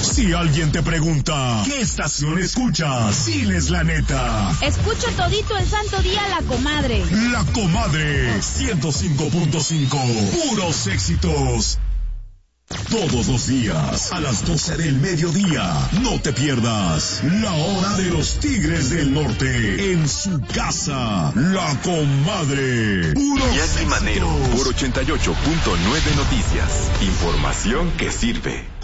Si alguien te pregunta, ¿qué estación escuchas? Diles la neta. Escucho todito el santo día La Comadre. La Comadre 105.5. Puros éxitos. Todos los días, a las 12 del mediodía, no te pierdas La Hora de los Tigres del Norte, en su casa, La Comadre. Iñaki Manero, por 88.9 Noticias. Información que sirve.